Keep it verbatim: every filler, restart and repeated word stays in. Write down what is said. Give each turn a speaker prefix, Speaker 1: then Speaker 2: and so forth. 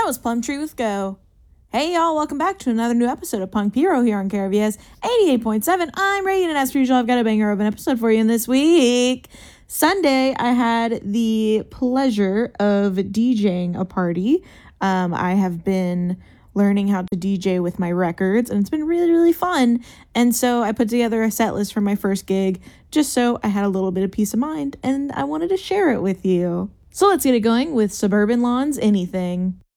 Speaker 1: was Plum Tree with Go. Hey y'all, welcome back to another new episode of Punk Hero here on K R V S eighty-eight point seven. I'm Reagan, and as per usual, I've got a banger of an episode for you in this week. Sunday, I had the pleasure of DJing a party. Um, I have been learning how to D J with my records, and it's been really, really fun. And so I put together a set list for my first gig, just so I had a little bit of peace of mind, and I wanted to share it with you. So let's get it going with Suburban Lawns Anything.